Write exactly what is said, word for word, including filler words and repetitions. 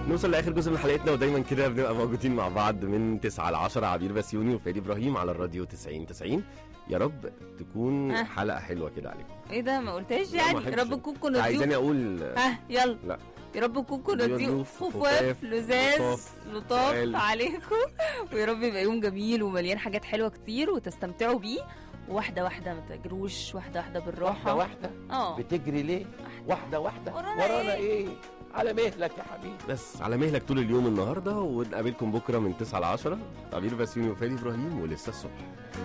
نوصل لاخر جزء من حلقتنا، ودايما كده بنبقى موجودين مع بعض من تسعة ل عشرة. عبير بسيوني وفادي ابراهيم على الراديو تسعين تسعين. يا رب تكون ها. حلقه حلوه كده عليكم. ايه ده ما قلتهاش لا، ما يعني؟ أحبش. يا رب نكون كنا عايزاني ضيوف. اقول ها يلا. لا. يا رب نكون كنا ضيوف ضيوف خفاف، خفاف لزاز لطاف، لطاف تقال. عليكم. ويا رب يبقى يوم جميل ومليان حاجات حلوه كتير وتستمتعوا بيه، واحده واحده ما تجروش، واحده واحده بالراحه. واحده واحده اه بتجري ليه؟ واحده واحده ورانا ورانا إيه؟ ايه؟ على مهلك يا حبيبي. بس على مهلك طول اليوم النهارده، ونقابلكم بكره من تسعة ل عشرة. عبير بسيوني وفادي ابراهيم ولسه الصبح.